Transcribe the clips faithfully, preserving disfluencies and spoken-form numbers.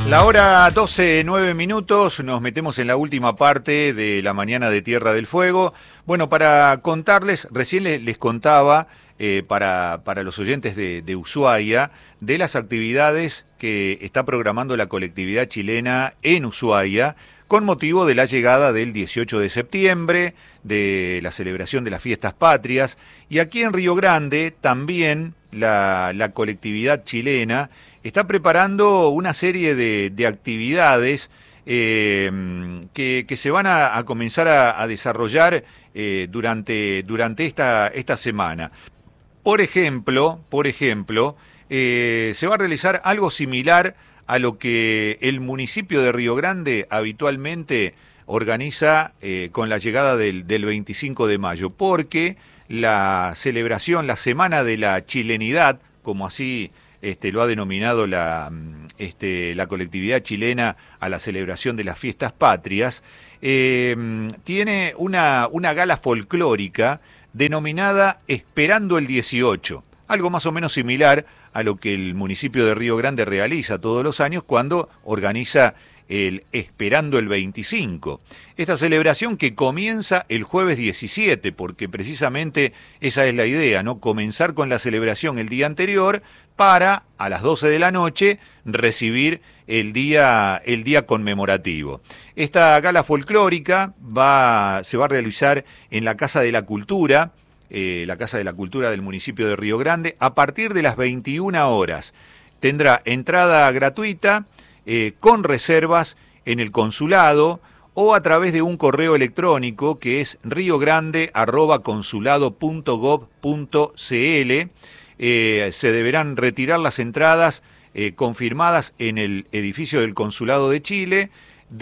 La hora doce, nueve minutos, nos metemos en la última parte de la mañana de Tierra del Fuego. Bueno, para contarles, recién les, les contaba eh, para, para los oyentes de, de Ushuaia, de las actividades que está programando la colectividad chilena en Ushuaia, con motivo de la llegada del dieciocho de septiembre, de la celebración de las fiestas patrias, y aquí en Río Grande también la, la colectividad chilena está preparando una serie de, de actividades eh, que, que se van a, a comenzar a, a desarrollar eh, durante, durante esta, esta semana. Por ejemplo, por ejemplo, eh, se va a realizar algo similar a lo que el municipio de Río Grande habitualmente organiza eh, con la llegada del, del veinticinco de mayo, porque la celebración, la Semana de la Chilenidad, como así Este, lo ha denominado la, este, la colectividad chilena a la celebración de las fiestas patrias, eh, tiene una, una gala folclórica denominada Esperando el dieciocho, algo más o menos similar a lo que el municipio de Río Grande realiza todos los años cuando organiza el Esperando el veinticinco. Esta celebración que comienza el jueves diecisiete, porque precisamente esa es la idea, ¿no? Comenzar con la celebración el día anterior para, a las doce de la noche, recibir el día, el día conmemorativo. Esta gala folclórica va, se va a realizar en la Casa de la Cultura, eh, la Casa de la Cultura del municipio de Río Grande, a partir de las veintiuna horas. Tendrá entrada gratuita, Eh, con reservas en el consulado o a través de un correo electrónico que es riogrande arroba consulado punto gov punto cl. Eh, se deberán retirar las entradas eh, confirmadas en el edificio del Consulado de Chile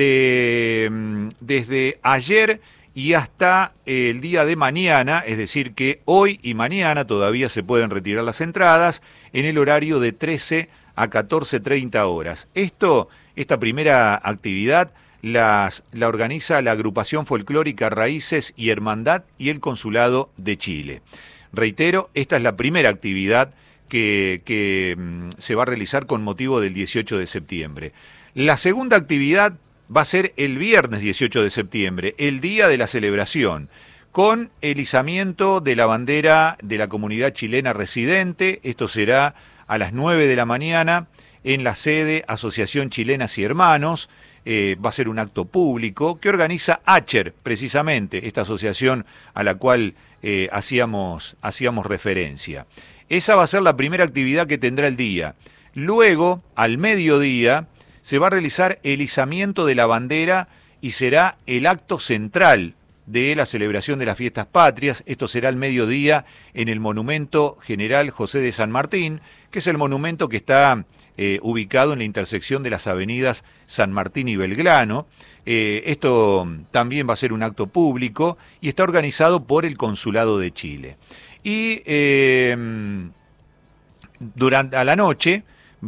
de, desde ayer y hasta el día de mañana, es decir que hoy y mañana todavía se pueden retirar las entradas en el horario de trece a catorce treinta horas. Esto, esta primera actividad las, la organiza la agrupación folclórica Raíces y Hermandad y el Consulado de Chile. Reitero, esta es la primera actividad que, que mm, se va a realizar con motivo del dieciocho de septiembre. La segunda actividad va a ser el viernes dieciocho de septiembre, el día de la celebración, con el izamiento de la bandera de la comunidad chilena residente. Esto será a las nueve de la mañana en la sede Asociación Chilenas y Hermanos. Eh, va a ser un acto público que organiza ACHER, precisamente, esta asociación a la cual eh, hacíamos, hacíamos referencia. Esa va a ser la primera actividad que tendrá el día. Luego, al mediodía, se va a realizar el izamiento de la bandera y será el acto central de la celebración de las fiestas patrias. Esto será al mediodía en el Monumento General José de San Martín, que es el monumento que está eh, ubicado en la intersección de las avenidas San Martín y Belgrano. Eh, esto también va a ser un acto público y está organizado por el Consulado de Chile. Y eh, durante a la noche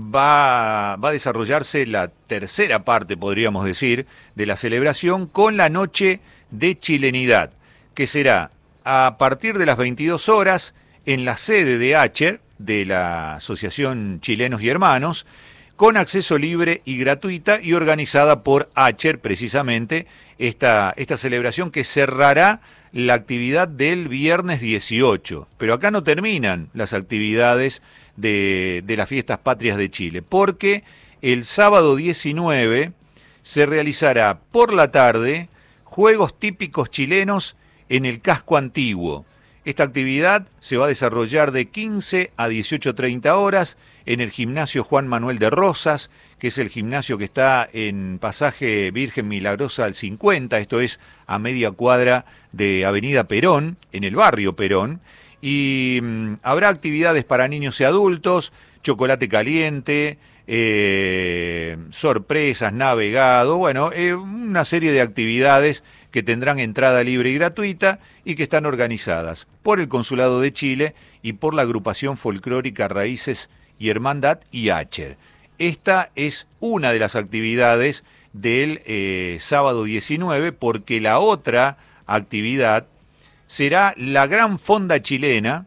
va, va a desarrollarse la tercera parte, podríamos decir, de la celebración con la Noche de Chilenidad, que será a partir de las veintidós horas en la sede de ACHER, de la Asociación Chilenos y Hermanos, con acceso libre y gratuita y organizada por ACHER, precisamente, esta, esta celebración que cerrará la actividad del viernes dieciocho. Pero acá no terminan las actividades de, de las fiestas patrias de Chile, porque el sábado diecinueve se realizará por la tarde Juegos Típicos Chilenos en el Casco Antiguo. Esta actividad se va a desarrollar de quince a dieciocho treinta horas en el gimnasio Juan Manuel de Rosas, que es el gimnasio que está en Pasaje Virgen Milagrosa al cincuenta, esto es a media cuadra de Avenida Perón, en el barrio Perón, y mmm, habrá actividades para niños y adultos, chocolate caliente, eh, sorpresas, navegado, bueno, eh, una serie de actividades que tendrán entrada libre y gratuita y que están organizadas por el Consulado de Chile y por la agrupación folclórica Raíces y Hermandad y ACHER. Esta es una de las actividades del eh, sábado diecinueve, porque la otra actividad será la Gran Fonda Chilena,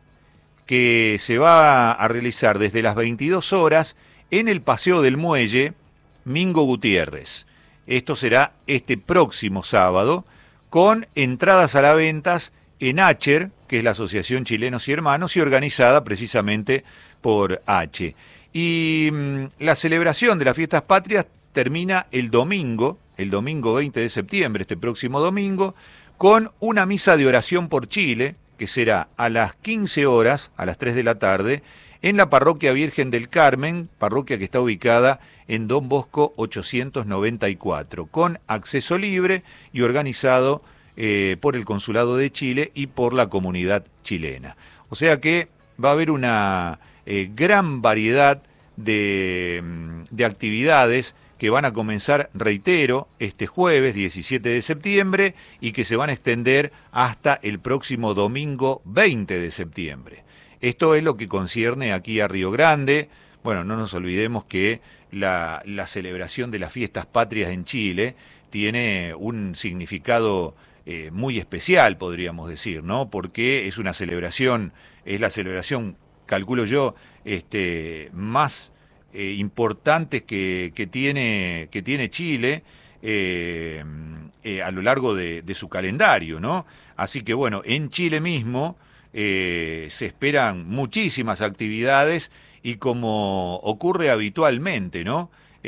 que se va a realizar desde las veintidós horas en el Paseo del Muelle, Mingo Gutiérrez. Esto será este próximo sábado, con entradas a la venta en Acher, que es la Asociación Chilenos y Hermanos, y organizada precisamente por H. Y mmm, la celebración de las fiestas patrias termina el domingo, el domingo veinte de septiembre, este próximo domingo, con una misa de oración por Chile, que será a las quince horas, a las tres de la tarde, en la Parroquia Virgen del Carmen, parroquia que está ubicada en Don Bosco ochocientos noventa y cuatro, con acceso libre y organizado eh, por el Consulado de Chile y por la comunidad chilena. O sea que va a haber una eh, gran variedad de, de actividades que van a comenzar, reitero, este jueves diecisiete de septiembre y que se van a extender hasta el próximo domingo veinte de septiembre. Esto es lo que concierne aquí a Río Grande. Bueno, no nos olvidemos que la, la celebración de las fiestas patrias en Chile tiene un significado eh, muy especial, podríamos decir, ¿no? Porque es una celebración, es la celebración, calculo yo, este, más Eh, importantes que, que, tiene, que tiene Chile eh, eh, a lo largo de, de su calendario, ¿no? Así que bueno, en Chile mismo eh, se esperan muchísimas actividades y como ocurre habitualmente, ¿no?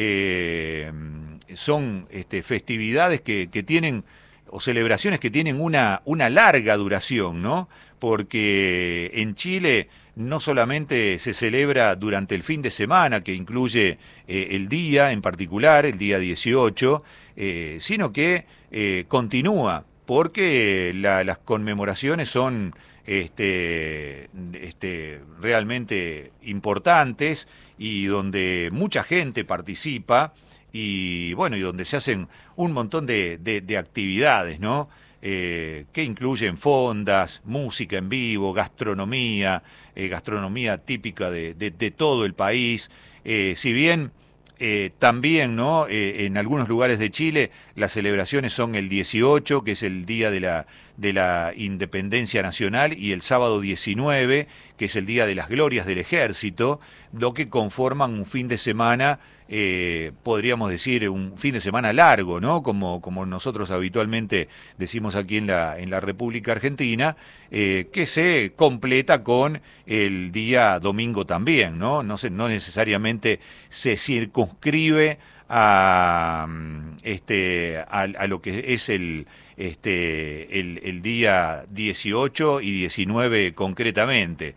Eh, son este, festividades que, que tienen, o celebraciones que tienen una, una larga duración, ¿no? Porque en Chile no solamente se celebra durante el fin de semana, que incluye eh, el día en particular, el día dieciocho, eh, sino que eh, continúa, porque la, las conmemoraciones son este, este, realmente importantes y donde mucha gente participa y bueno, y donde se hacen un montón de, de, de actividades, ¿no? Eh, que incluyen fondas, música en vivo, gastronomía, eh, gastronomía típica de, de, de todo el país. Eh, si bien eh, también, ¿no? Eh, en algunos lugares de Chile las celebraciones son el dieciocho, que es el día de la, de la Independencia Nacional, y el sábado diecinueve, que es el día de las glorias del Ejército, lo que conforman un fin de semana, eh, podríamos decir un fin de semana largo, ¿no? Como, como nosotros habitualmente decimos aquí en la, en la República Argentina, eh, que se completa con el día domingo también, ¿no? No, se, no necesariamente se circunscribe a, este, a, a lo que es el, este, el, el día dieciocho y diecinueve concretamente.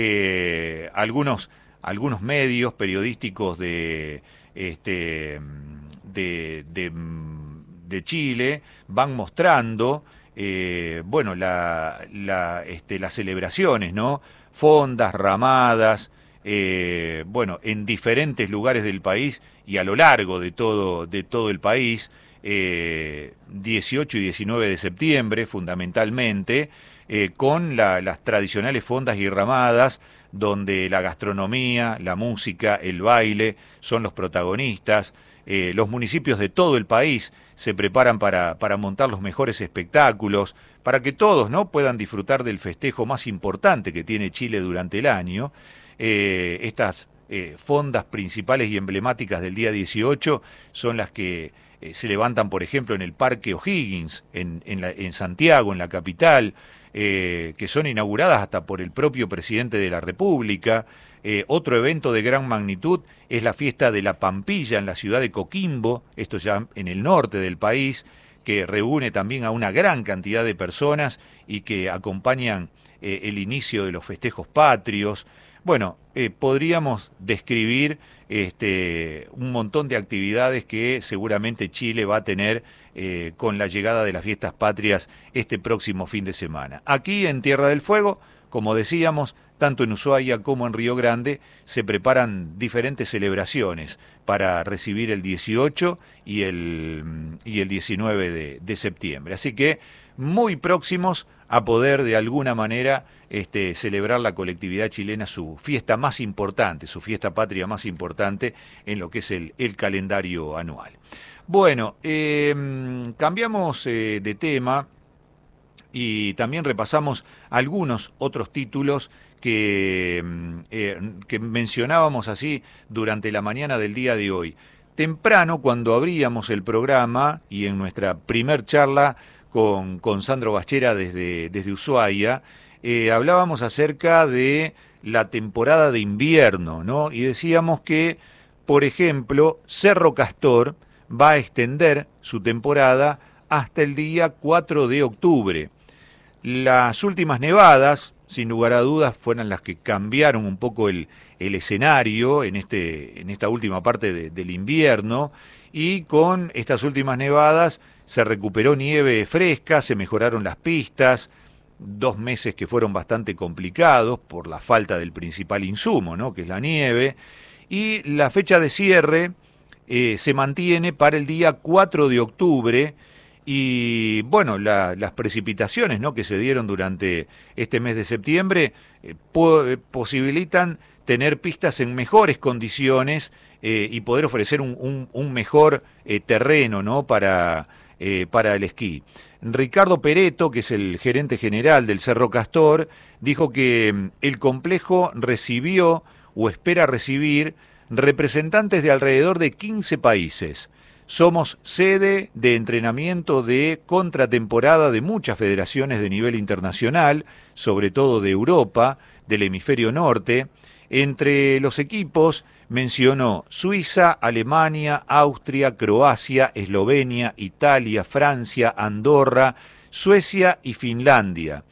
Eh, algunos algunos medios periodísticos de este de, de, de Chile van mostrando eh, bueno la, la este las celebraciones, ¿no? Fondas, ramadas, eh, bueno, en diferentes lugares del país y a lo largo de todo de todo el país, eh, dieciocho y diecinueve de septiembre fundamentalmente, eh, con la, las tradicionales fondas y ramadas, donde la gastronomía, la música, el baile son los protagonistas. Eh, los municipios de todo el país se preparan para, para montar los mejores espectáculos, para que todos, ¿no?, puedan disfrutar del festejo más importante que tiene Chile durante el año. Eh, estas eh, fondas principales y emblemáticas del día dieciocho son las que eh, se levantan, por ejemplo, en el Parque O'Higgins, en, en, la, en Santiago, en la capital, Eh, que son inauguradas hasta por el propio presidente de la República. Eh, otro evento de gran magnitud es la fiesta de la Pampilla en la ciudad de Coquimbo, esto ya en el norte del país, que reúne también a una gran cantidad de personas y que acompañan eh, el inicio de los festejos patrios. Bueno, eh, podríamos describir este, un montón de actividades que seguramente Chile va a tener eh, con la llegada de las fiestas patrias este próximo fin de semana. Aquí en Tierra del Fuego, como decíamos, tanto en Ushuaia como en Río Grande, se preparan diferentes celebraciones para recibir el dieciocho y el, y el diecinueve de, de septiembre. Así que muy próximos a poder de alguna manera este, celebrar la colectividad chilena su fiesta más importante, su fiesta patria más importante en lo que es el, el calendario anual. Bueno, eh, cambiamos eh, de tema y también repasamos algunos otros títulos que, eh, que mencionábamos así durante la mañana del día de hoy. temprano, cuando abríamos el programa y en nuestra primer charla con, con Sandro Bachera desde, desde Ushuaia, eh, hablábamos acerca de la temporada de invierno, ¿no? Y decíamos que, por ejemplo, Cerro Castor va a extender su temporada hasta el día cuatro de octubre. Las últimas nevadas, sin lugar a dudas, fueron las que cambiaron un poco el, el escenario en, este, en esta última parte de, del invierno, y con estas últimas nevadas se recuperó nieve fresca, se mejoraron las pistas, dos meses que fueron bastante complicados por la falta del principal insumo, ¿no?, que es la nieve, y la fecha de cierre eh, se mantiene para el día cuatro de octubre, y bueno, la, las precipitaciones, ¿no?, que se dieron durante este mes de septiembre eh, po posibilitan tener pistas en mejores condiciones eh, y poder ofrecer un, un, un mejor eh, terreno, ¿no?, para, eh, para el esquí. Ricardo Peretto, que es el gerente general del Cerro Castor, dijo que el complejo recibió o espera recibir representantes de alrededor de quince países. Somos sede de entrenamiento de contratemporada de muchas federaciones de nivel internacional, sobre todo de Europa, del hemisferio norte. Entre los equipos mencionó Suiza, Alemania, Austria, Croacia, Eslovenia, Italia, Francia, Andorra, Suecia y Finlandia.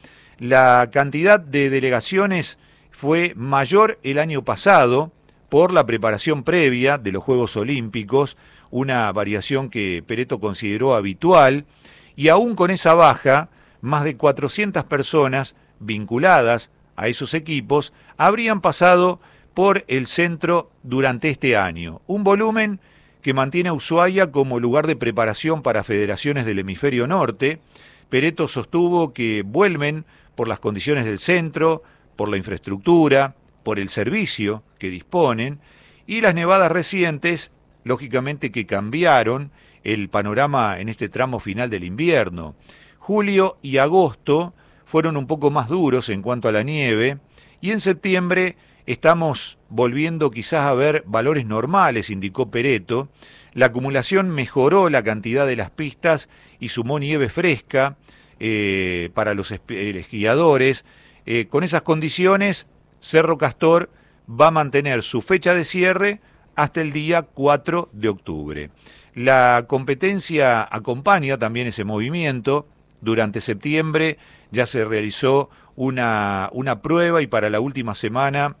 La cantidad de delegaciones fue mayor el año pasado por la preparación previa de los Juegos Olímpicos, una variación que Peretto consideró habitual, y aún con esa baja, más de cuatrocientas personas vinculadas a esos equipos habrían pasado por el centro durante este año, un volumen que mantiene a Ushuaia como lugar de preparación para federaciones del hemisferio norte. Peretto sostuvo que vuelven por las condiciones del centro, por la infraestructura, por el servicio que disponen, y las nevadas recientes, lógicamente, que cambiaron el panorama en este tramo final del invierno. Julio y agosto fueron un poco más duros en cuanto a la nieve, y en septiembre estamos volviendo quizás a ver valores normales, indicó Peretto. La acumulación mejoró la cantidad de las pistas y sumó nieve fresca eh, para los esquiadores. Eh, con esas condiciones, Cerro Castor va a mantener su fecha de cierre hasta el día cuatro de octubre. La competencia acompaña también ese movimiento. Durante septiembre ya se realizó una, una prueba y para la última semana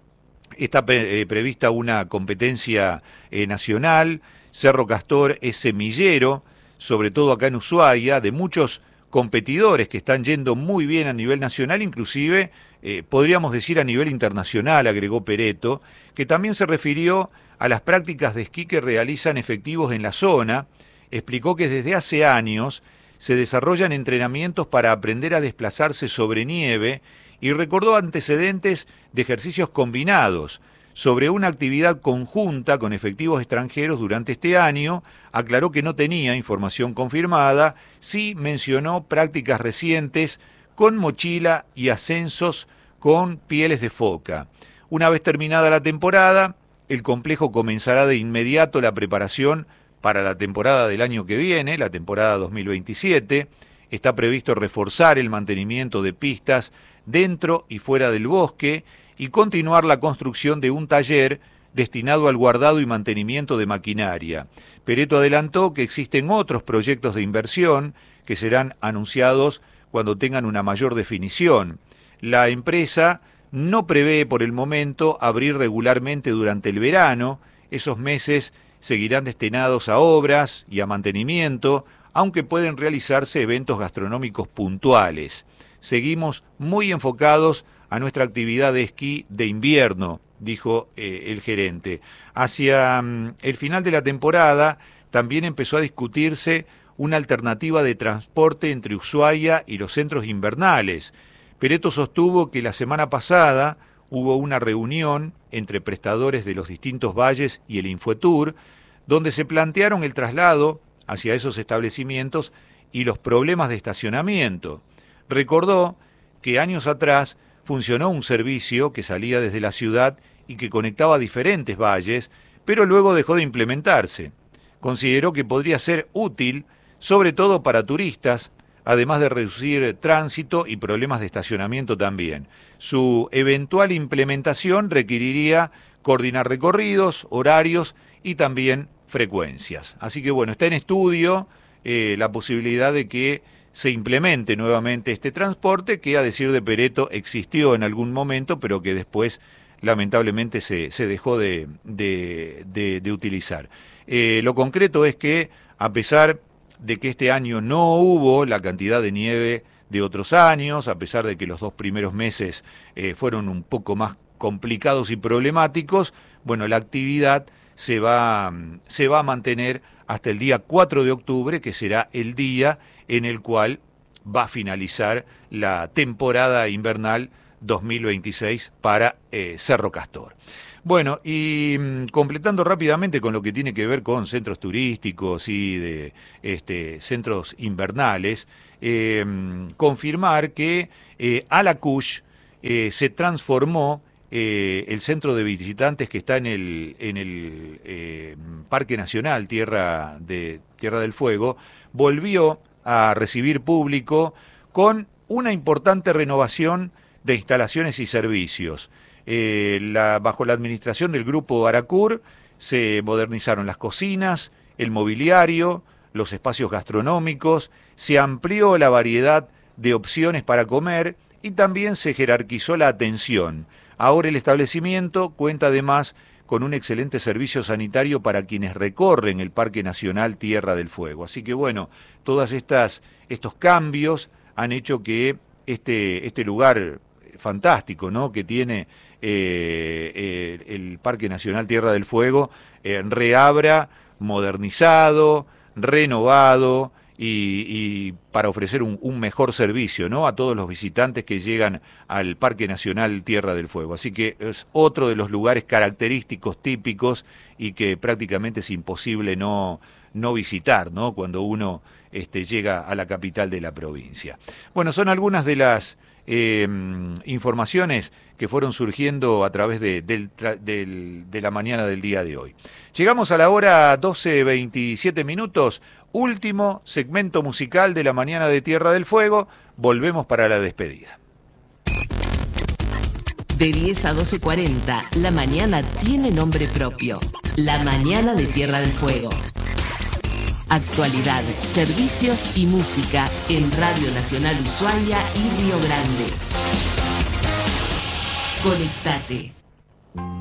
está pre, eh, prevista una competencia eh, nacional. Cerro Castor es semillero, sobre todo acá en Ushuaia, de muchos competidores que están yendo muy bien a nivel nacional, inclusive eh, podríamos decir a nivel internacional, agregó Peretto, que también se refirió a las prácticas de esquí que realizan efectivos en la zona. Explicó que desde hace años se desarrollan entrenamientos para aprender a desplazarse sobre nieve y recordó antecedentes de ejercicios combinados. Sobre una actividad conjunta con efectivos extranjeros durante este año, aclaró que no tenía información confirmada, sí mencionó prácticas recientes con mochila y ascensos con pieles de foca. Una vez terminada la temporada, el complejo comenzará de inmediato la preparación para la temporada del año que viene, la temporada dos mil veintisiete. Está previsto reforzar el mantenimiento de pistas dentro y fuera del bosque y continuar la construcción de un taller destinado al guardado y mantenimiento de maquinaria. Peretto adelantó que existen otros proyectos de inversión que serán anunciados cuando tengan una mayor definición. La empresa no prevé por el momento abrir regularmente durante el verano. Esos meses seguirán destinados a obras y a mantenimiento, aunque pueden realizarse eventos gastronómicos puntuales. Seguimos muy enfocados a nuestra actividad de esquí de invierno, dijo eh, el gerente. Hacia mm, el final de la temporada también empezó a discutirse una alternativa de transporte entre Ushuaia y los centros invernales. Peretto sostuvo que la semana pasada hubo una reunión entre prestadores de los distintos valles y el Infotour, donde se plantearon el traslado hacia esos establecimientos y los problemas de estacionamiento. Recordó que años atrás funcionó un servicio que salía desde la ciudad y que conectaba diferentes valles, pero luego dejó de implementarse. Consideró que podría ser útil, sobre todo para turistas, además de reducir tránsito y problemas de estacionamiento también. Su eventual implementación requeriría coordinar recorridos, horarios y también frecuencias. Así que bueno, está en estudio eh, la posibilidad de que se implemente nuevamente este transporte, que a decir de Peretto existió en algún momento, pero que después lamentablemente se, se dejó de, de, de, de utilizar. Eh, lo concreto es que, a pesar de que este año no hubo la cantidad de nieve de otros años, a pesar de que los dos primeros meses eh, fueron un poco más complicados y problemáticos, bueno, la actividad se va, se va a mantener hasta el día cuatro de octubre, que será el día en el cual va a finalizar la temporada invernal dos mil veintiséis para eh, Cerro Castor. Bueno, y mmm, completando rápidamente con lo que tiene que ver con centros turísticos y de este, centros invernales, eh, confirmar que eh, Alacuch eh, se transformó eh, el centro de visitantes que está en el, en el eh, Parque Nacional Tierra, de, Tierra del Fuego, volvió a recibir público con una importante renovación de instalaciones y servicios. Eh, la, bajo la administración del grupo Aracur se modernizaron las cocinas, el mobiliario, los espacios gastronómicos, se amplió la variedad de opciones para comer y también se jerarquizó la atención. Ahora el establecimiento cuenta además con un excelente servicio sanitario para quienes recorren el Parque Nacional Tierra del Fuego. Así que bueno, todas estas estos cambios han hecho que este, este lugar fantástico, ¿no?, que tiene eh, eh, el Parque Nacional Tierra del Fuego, eh, reabra modernizado, renovado y, y para ofrecer un, un mejor servicio, ¿no?, a todos los visitantes que llegan al Parque Nacional Tierra del Fuego. Así que es otro de los lugares característicos, típicos, y que prácticamente es imposible no, no visitar, ¿no?, cuando uno este, llega a la capital de la provincia. Bueno, son algunas de las Eh, informaciones que fueron surgiendo a través de, del, del, de la mañana del día de hoy. Llegamos a la hora doce veintisiete minutos, último segmento musical de la mañana de Tierra del Fuego. Volvemos para la despedida. De diez a doce cuarenta, la mañana tiene nombre propio. La mañana de Tierra del Fuego. Actualidad, servicios y música en Radio Nacional Ushuaia y Río Grande. Conectate.